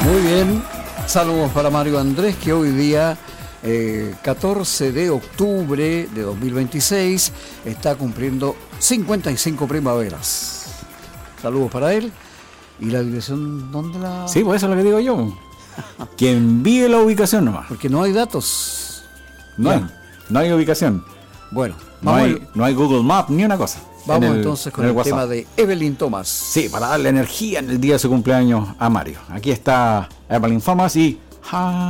Muy bien, saludos para Mario Andrés, que hoy día, 14 de octubre de 2026, está cumpliendo 55 primaveras. Saludos para él. ¿Y la dirección dónde la...? Sí, pues eso es lo que digo yo. Que envíe la ubicación nomás. Porque no hay datos. No hay ubicación. Bueno, No hay Google Maps ni una cosa. Vamos entonces con el tema de Evelyn Thomas. Sí, para darle energía en el día de su cumpleaños a Mario. Aquí está Evelyn Thomas y...